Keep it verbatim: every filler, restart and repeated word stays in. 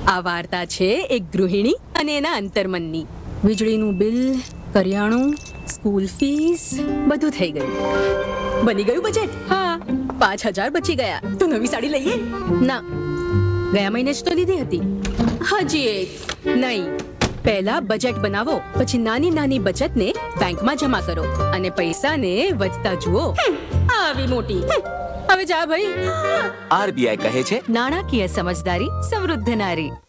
આ વાર્તા છે એક ગૃહિણી અને એના અંતર્મનની. વીજળીનું બિલ, કરિયાણું, સ્કૂલ ફીસ બધું થઈ ગયું. બની ગયું બજેટ. હા, પાંચ હજાર બચી ગયા. તો નવી સાડી લઈએ? ના, ગયા મહિને જ તો લીધી હતી. હજી એક નહીં. પહેલા બજેટ બનાવો, પછી નાની નાની બચતને બેંકમાં જમા કરો અને પૈસાને વધતા જુઓ. આવી મોટી. હવે જા ભાઈ. આરબીઆઈ કહે છે, નાણાકીય સમજદારી સમૃદ્ધ નારી.